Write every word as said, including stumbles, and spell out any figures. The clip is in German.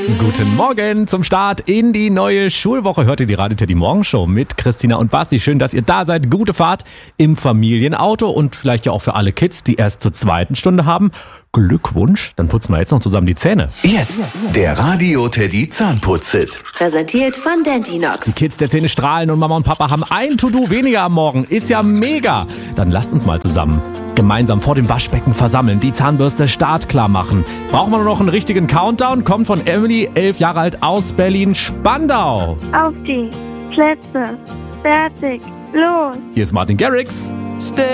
Guten Morgen zum Start in die neue Schulwoche. Hört ihr die Radio Teddy Morgenshow mit Christina und Basti. Schön, dass ihr da seid. Gute Fahrt im Familienauto und vielleicht ja auch für alle Kids, die erst zur zweiten Stunde haben. Glückwunsch, dann putzen wir jetzt noch zusammen die Zähne. Jetzt der Radio Teddy Zahnputz-Hit. Präsentiert von Dentinox. Die Kids der Zähne strahlen und Mama und Papa haben ein To-Do weniger am Morgen. Ist ja mega. Dann lasst uns mal zusammen gemeinsam vor dem Waschbecken versammeln, die Zahnbürste startklar machen. Brauchen wir nur noch einen richtigen Countdown? Kommt von Emily, elf Jahre alt, aus Berlin-Spandau. Auf die Plätze, fertig, los! Hier ist Martin Garrix. Stay